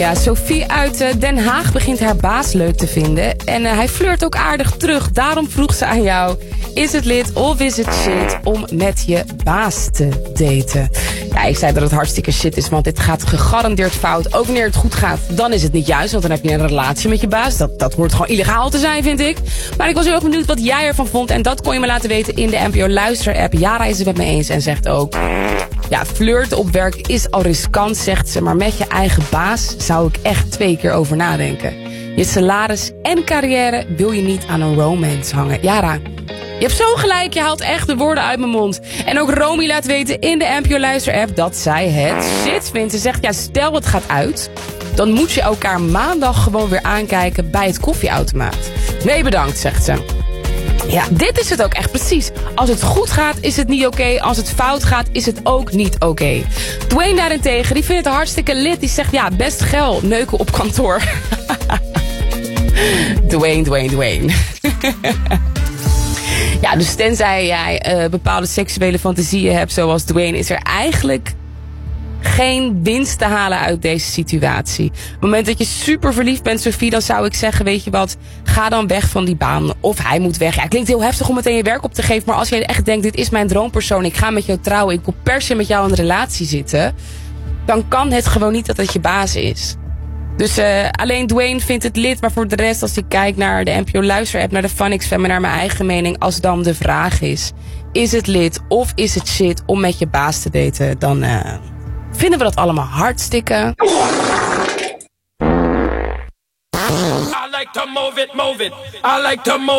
Ja, Sophie uit Den Haag begint haar baas leuk te vinden. En hij flirt ook aardig terug. Daarom vroeg ze aan jou: is het lid of is het shit om met je baas te daten? Ja, ik zei dat het hartstikke shit is, want dit gaat gegarandeerd fout. Ook wanneer het goed gaat, dan is het niet juist. Want dan heb je een relatie met je baas. Dat hoort gewoon illegaal te zijn, vind ik. Maar ik was heel erg benieuwd wat jij ervan vond. En dat kon je me laten weten in de NPO Luister-app. Yara is het met me eens en zegt ook: ja, flirten op werk is al riskant, zegt ze. Maar met je eigen baas zou ik echt 2 keer over nadenken. Je salaris en carrière wil je niet aan een romance hangen. Yara, je hebt zo gelijk, je haalt echt de woorden uit mijn mond. En ook Romy laat weten in de NPO Luister-app dat zij het shit vindt. Ze zegt, ja, stel het gaat uit, dan moet je elkaar maandag gewoon weer aankijken bij het koffieautomaat. Nee, bedankt, zegt ze. Ja, dit is het ook echt precies. Als het goed gaat, is het niet oké. Als het fout gaat, is het ook niet oké. Dwayne daarentegen, die vindt het hartstikke lit. Die zegt, ja, best geil, neuken op kantoor. Dwayne. Ja, dus tenzij jij bepaalde seksuele fantasieën hebt zoals Dwayne, is er eigenlijk geen winst te halen uit deze situatie. Op het moment dat je super verliefd bent, Sophie, dan zou ik zeggen, weet je wat, ga dan weg van die baan. Of hij moet weg. Ja, het klinkt heel heftig om meteen je werk op te geven, maar als jij echt denkt, dit is mijn droompersoon, ik ga met jou trouwen, ik wil per se met jou in een relatie zitten, dan kan het gewoon niet dat het je baas is. Dus alleen Dwayne vindt het lid, maar voor de rest, als ik kijk naar de NPO Luister-app, naar de Funix Fam en naar mijn eigen mening, als dan de vraag is het lid of is het shit om met je baas te daten, dan vinden we dat allemaal hartstikke. I like to move it. I like to move